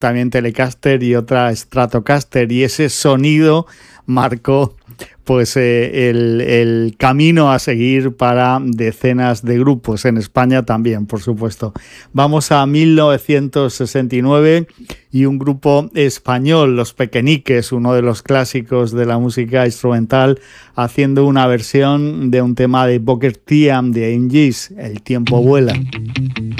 también Telecaster y otra Stratocaster, y ese sonido marcó pues el camino a seguir para decenas de grupos, en España también, por supuesto. Vamos a 1969 y un grupo español, Los Pequeñiques, uno de los clásicos de la música instrumental, haciendo una versión de un tema de Booker T and the AMGs, El tiempo vuela.